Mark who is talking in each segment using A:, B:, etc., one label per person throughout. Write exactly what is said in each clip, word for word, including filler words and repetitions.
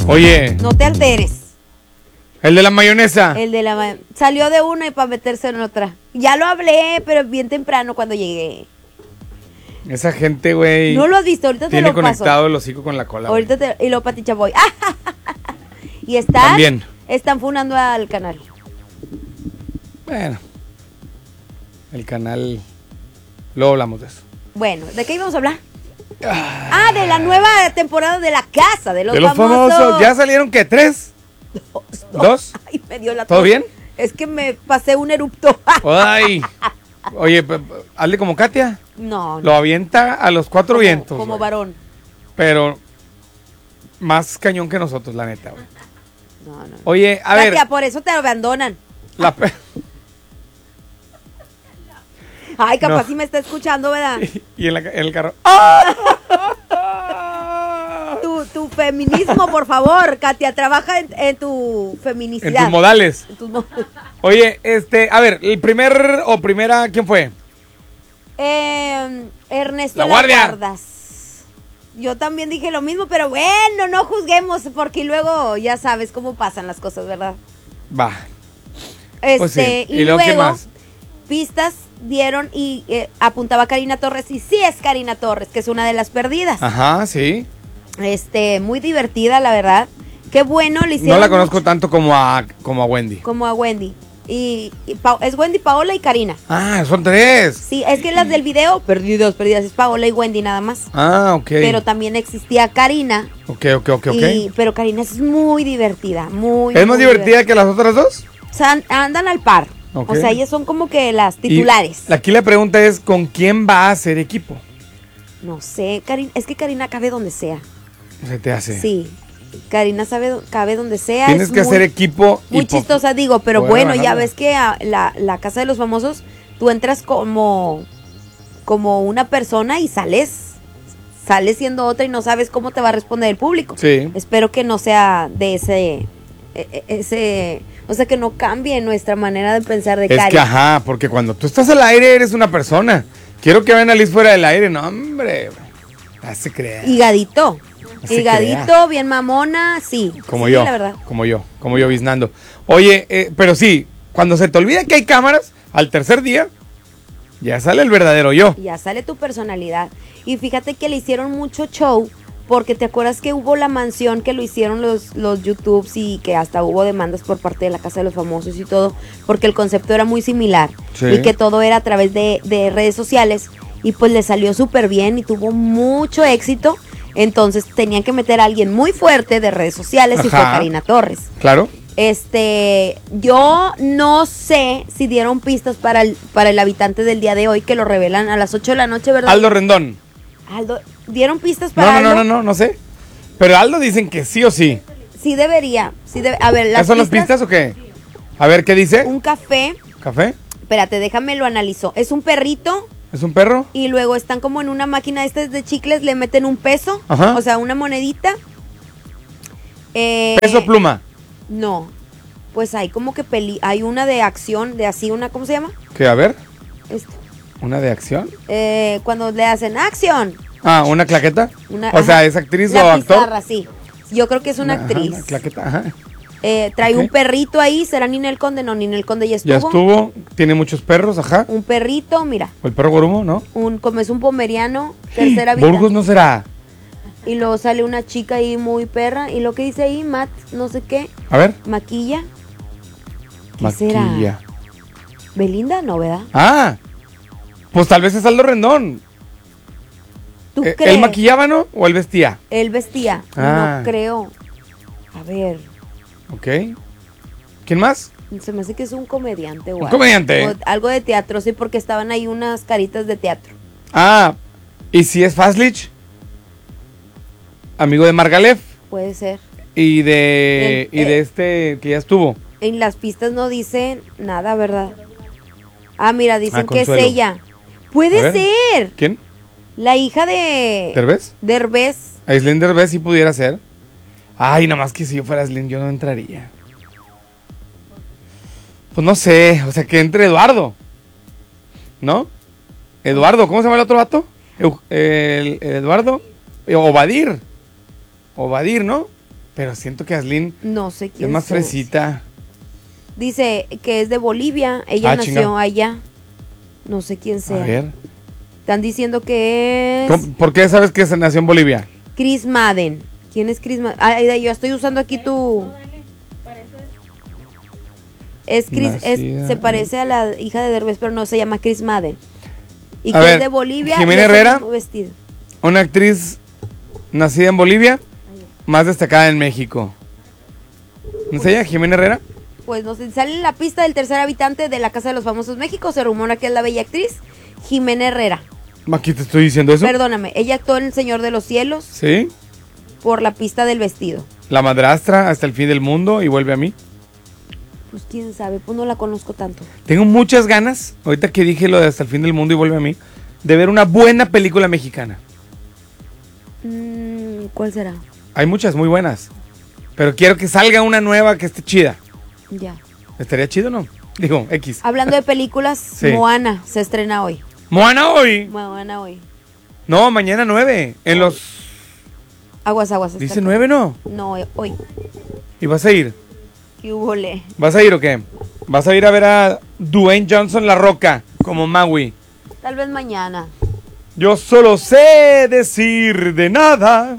A: Oye.
B: No te alteres.
A: El de la mayonesa.
B: El de la ma- Salió de una y para meterse en otra. Ya lo hablé, pero bien temprano cuando llegué.
A: Esa gente, güey.
B: No lo has visto, ahorita te
A: tiene
B: lo paso.
A: conectado el hocico con la cola.
B: Ahorita te... Y lo Pati Chapoy. Y están...
A: También.
B: Están funando al canal.
A: Bueno. El canal... Luego hablamos de eso.
B: Bueno, ¿de qué íbamos a hablar? Ah, de la nueva temporada de La Casa de los,
A: de los
B: famosos.
A: famosos. ¿Ya salieron qué? ¿Tres?
B: Dos.
A: ¿Dos?
B: Ay, me dio la
A: ¿Todo
B: tos.
A: bien?
B: Es que me pasé un erupto.
A: Ay. Oye, p- p- hazle como Katia.
B: No, no.
A: Lo avienta a los cuatro
B: como,
A: vientos.
B: Como
A: güey.
B: varón.
A: Pero más cañón que nosotros, la neta, güey.
B: No, no.
A: Oye, a
B: Katia,
A: ver.
B: por eso te abandonan.
A: La pe-
B: Ay, capaz
A: No.
B: si me está escuchando, ¿verdad?
A: y en, la ca- en el carro.
B: Tu, tu feminismo, por favor, Katia, trabaja en, en tu feminicidad.
A: En tus modales.
B: En tus mo-
A: Oye, este, a ver, el primer o primera, ¿quién fue?
B: Eh, Ernesto
A: La Guardia.
B: Laguardas. Yo también dije lo mismo, pero bueno, no juzguemos, porque luego ya sabes cómo pasan las cosas, ¿verdad?
A: Va.
B: Este,
A: Pues sí.
B: y,
A: ¿Y luego
B: luego,
A: qué más?
B: pistas dieron y eh, apuntaba a Karina Torres, y sí es Karina Torres, que es una de las perdidas.
A: Ajá, sí.
B: Este, muy divertida, la verdad. Qué bueno le hicieron.
A: No la conozco
B: mucho,
A: tanto como a, como a Wendy.
B: como a Wendy. Y, y Pa- es Wendy, Paola y Karina.
A: Ah, son tres.
B: Sí, es que las del video, perdidos, perdidas, es Paola y Wendy nada más.
A: Ah, ok.
B: Pero también existía Karina.
A: Ok, ok, ok, ok.
B: Y, pero Karina es muy divertida, muy.
A: ¿Es más
B: muy
A: divertida que las otras dos?
B: O sea, andan al par.
A: Ok.
B: O sea, ellas son como que las
A: Y
B: titulares.
A: aquí la pregunta es, ¿con quién va a hacer equipo?
B: No sé, Karina, es que Karina cabe donde sea.
A: Se te hace.
B: Sí. Karina sabe, do- cabe donde sea.
A: Tienes
B: es
A: que
B: muy-
A: hacer equipo. y
B: Muy
A: po-
B: chistosa, digo, pero
A: Bueno,
B: bueno, ya
A: ajá.
B: ves que a la, la Casa de los Famosos, tú entras como, como una persona y sales, sales siendo otra y no sabes cómo te va a responder el público.
A: Sí.
B: Espero que no sea de ese, e- e- ese, o sea, que no cambie nuestra manera de pensar de
A: Es
B: Cari.
A: que, ajá, porque cuando tú estás al aire eres una persona. Quiero que vean a Liz fuera del aire. No, hombre. No se crea.
B: Higadito,
A: No se
B: higadito,
A: crea.
B: bien mamona, sí.
A: Como
B: sí,
A: yo.
B: la verdad.
A: Como yo. Como yo, biznando. Oye, eh, pero sí, cuando se te olvida que hay cámaras, al tercer día, ya sale el verdadero yo.
B: Ya sale tu personalidad. Y fíjate que le hicieron mucho show, porque te acuerdas que hubo la mansión que lo hicieron los, los YouTubes y que hasta hubo demandas por parte de la Casa de los Famosos y todo, porque el concepto era muy similar.
A: Sí.
B: Y que todo era a través de, de redes sociales. Y pues le salió súper bien y tuvo mucho éxito. Entonces tenían que meter a alguien muy fuerte de redes sociales y fue
A: Ajá.
B: Karina Torres.
A: Claro.
B: Este, yo no sé si dieron pistas para el, para el habitante del día de hoy, que lo revelan a las ocho de la noche, ¿verdad?
A: Aldo Rendón.
B: Aldo, ¿dieron pistas
A: No,
B: para
A: no, no,
B: Aldo?
A: no, no, no sé. Pero Aldo dicen que sí o sí.
B: Sí debería, sí debe, a ver, las
A: ¿Esas son las pistas o qué? A ver, ¿qué dice?
B: Un café,
A: ¿Café?
B: espérate, déjame lo analizo. Es un perrito
A: ¿Es un perro?
B: y luego están como en una máquina de estas de chicles, le meten un peso,
A: Ajá.
B: o sea, una monedita. Eh,
A: ¿Peso pluma?
B: No, pues hay como que peli, hay una de acción, de así, una, ¿cómo se llama?
A: ¿Qué? A ver.
B: Esto.
A: ¿Una de acción?
B: Eh, cuando le hacen acción.
A: Ah, ¿una claqueta?
B: Una-
A: o sea,
B: ajá.
A: ¿es actriz
B: La
A: o actor?
B: pizarra, sí. Yo creo que es una
A: Ajá,
B: actriz.
A: una claqueta, ajá.
B: Eh, trae
A: Ok.
B: un perrito ahí, ¿será Ninel Conde? No, Ninel Conde ya estuvo.
A: Ya estuvo, tiene muchos perros, ajá.
B: Un perrito, mira,
A: O el perro gorumo, ¿no?
B: un como es un pomeriano, tercera vida.
A: Burgos no será.
B: Y luego sale una chica ahí muy perra. Y lo que dice ahí, Matt, no sé qué,
A: A ver.
B: maquilla. ¿Qué
A: Maquilla.
B: será? Belinda, no, ¿verdad?
A: Ah, pues tal vez es Aldo Rendón.
B: ¿Tú
A: Eh,
B: crees?
A: ¿Él maquillaba, no? ¿O él vestía?
B: Él vestía.
A: Ah.
B: No creo. A ver,
A: Ok. ¿Quién más?
B: se me hace que es un comediante o
A: Un
B: algo.
A: comediante.
B: O algo de teatro, sí, porque estaban ahí unas caritas de teatro.
A: Ah, ¿y si es Faslich? Amigo de Margalef.
B: Puede ser.
A: Y de,
B: El-
A: y de
B: eh.
A: este que ya estuvo.
B: En las pistas no dicen nada, ¿verdad? Ah, mira, dicen
A: Ah,
B: que es
A: Consuelo.
B: ella.
A: A
B: Puede
A: ver.
B: ser.
A: ¿Quién?
B: La hija de...
A: ¿Derbez?
B: Derbez.
A: Aislinn Derbez sí pudiera ser. Ay, nada más que si yo fuera Aislinn yo no entraría. Pues no sé, o sea que entre Eduardo. ¿No? Eduardo, ¿cómo se llama el otro vato? Eu- el, el Eduardo. Eh, Ovadir. Ovadir, ¿no? Pero siento que Aslin
B: No sé quién
A: es más
B: sea.
A: fresita.
B: Dice que es de Bolivia. Ella
A: Ah,
B: nació
A: chinga.
B: allá. No sé quién sea.
A: A ver.
B: Están diciendo que es
A: ¿Cómo- ¿Por qué sabes que se nació en Bolivia?
B: Chris Madden. ¿Quién es Chris Madden? Ay, yo estoy usando aquí tu... Es Chris, es,
A: Nacida
B: se parece a la hija de Derbez, pero no se llama Chris Madden. Y
A: A
B: que
A: ver,
B: es de Bolivia.
A: Jimena
B: y es el
A: Herrera.
B: mismo vestido.
A: Una actriz nacida en Bolivia, más destacada en México. ¿No es ella, Jimena Herrera?
B: Pues no sé, sale en la pista del tercer habitante de la Casa de los Famosos México. Se rumora que es la bella actriz Jimena Herrera.
A: Aquí te estoy diciendo eso.
B: Perdóname, ella actuó en El Señor de los Cielos
A: Sí.
B: por la pista del vestido.
A: La madrastra hasta el fin del mundo y vuelve a mí.
B: Pues quién sabe, pues no la conozco tanto.
A: Tengo muchas ganas, ahorita que dije lo de hasta el fin del mundo y vuelve a mí, de ver una buena película mexicana.
B: Mm, ¿Cuál será?
A: Hay muchas muy buenas, pero quiero que salga una nueva que esté chida.
B: Ya.
A: ¿Estaría chido o no? Digo, X.
B: Hablando de películas,
A: Sí.
B: Moana se estrena hoy.
A: Moana hoy.
B: Moana hoy.
A: No, mañana nueve. En los...
B: Aguas, aguas. está
A: Dice
B: acá.
A: nueve, ¿no?
B: No, eh, hoy.
A: ¿Y vas a ir?
B: ¿Qué hubo, le?
A: ¿Vas a ir o qué? ¿Vas a ir a ver a Dwayne Johnson La Roca como Maui?
B: Tal vez mañana.
A: Yo solo sé decir de nada.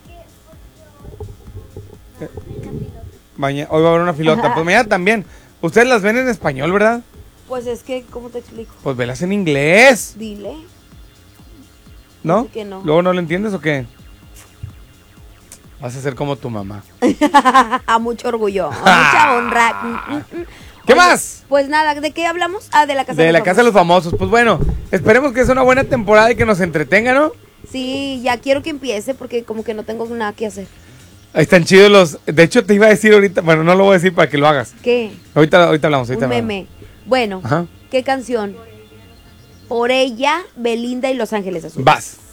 A: Mañana, hoy va a haber una filota.
B: Ajá.
A: Pues mañana también. Ustedes las ven en español, ¿verdad?
B: Pues es que, ¿cómo te explico?
A: Pues velas en inglés,
B: Dile.
A: ¿no?
B: Dice que no.
A: ¿Luego no lo entiendes o qué? Vas a ser como tu mamá.
B: A mucho orgullo, a mucha honra. Mm, mm, mm.
A: ¿Qué
B: Oye,
A: más?
B: Pues nada, ¿de qué hablamos? Ah, de la casa
A: De
B: los
A: la Casa de los
B: Famosos.
A: Famosos. Pues bueno, esperemos que sea una buena temporada y que nos entretenga, ¿no?
B: Sí, ya quiero que empiece porque como que no tengo nada que hacer.
A: Ahí están chidos los... De hecho, te iba a decir ahorita... Bueno, no lo voy a decir para que lo hagas.
B: ¿Qué?
A: Ahorita, ahorita hablamos. Ahorita
B: Un
A: hablamos.
B: meme. Bueno,
A: Ajá.
B: ¿qué canción? Por ella, Belinda y Los Ángeles Azules.
A: Vas.